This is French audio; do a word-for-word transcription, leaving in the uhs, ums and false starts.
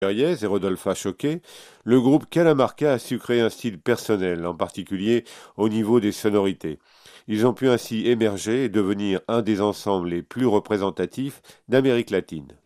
et Rodolphe Choquet, le groupe Calamarca a su créer un style personnel, en particulier au niveau des sonorités. Ils ont pu ainsi émerger et devenir un des ensembles les plus représentatifs d'Amérique latine.